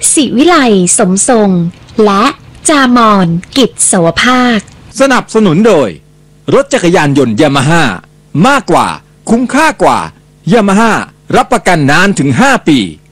ศิวิไลสมทรงและจามอนกิจสวภาคสนับสนุนโดยรถจักรยานยนต์ยามาฮ่ามากกว่าคุ้มค่ากว่ายามาฮ่ารับประกันนานถึง5 ปี